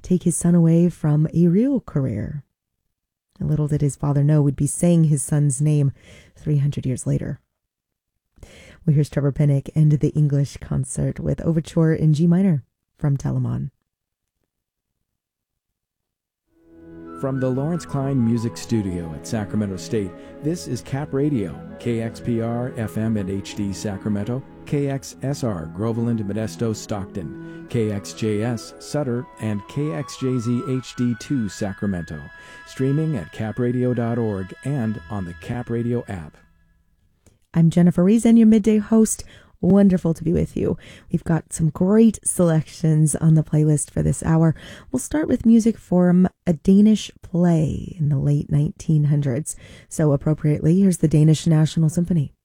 take his son away from a real career. Little did his father know we'd be saying his son's name 300 years later. Well, here's Trevor Pinnock and the English Concert with Overture in G minor from Telemann. From the Lawrence Klein Music Studio at Sacramento State, this is Cap Radio, KXPR FM and HD Sacramento, KXSR Groveland, Modesto, Stockton, KXJS Sutter, and KXJZ HD2 Sacramento. Streaming at capradio.org and on the Cap Radio app. I'm Jennifer Reesen, your midday host. Wonderful to be with you. We've got some great selections on the playlist for this hour. We'll start with music from a Danish play in the late 1900s. So appropriately, here's the Danish National Symphony.